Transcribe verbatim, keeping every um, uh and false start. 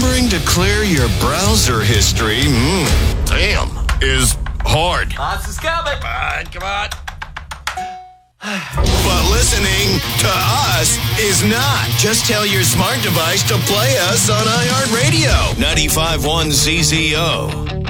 remembering to clear your browser history, mm, damn, is hard. Hans is coming. Come on, come on. But listening to us is not. Just tell your smart device to play us on iHeartRadio. ninety-five point one Z Z O.